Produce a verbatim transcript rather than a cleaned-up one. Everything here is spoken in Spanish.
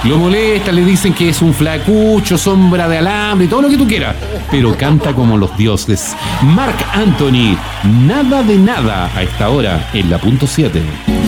Lo molesta, le dicen que es un flacucho, sombra de alambre y todo lo que tú quieras. Pero canta como los dioses. Marc Anthony, nada de nada a esta hora en la punto siete.